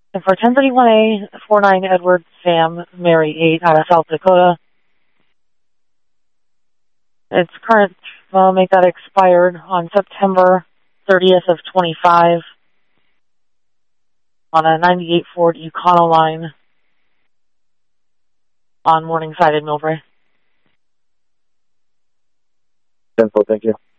And for 1031A, 49 Edward Sam Mary 8 out of South Dakota. Its current make that expired on September 30th of 25 on a 98 Ford Econoline on Morningside in Millbrae. Simple, thank you.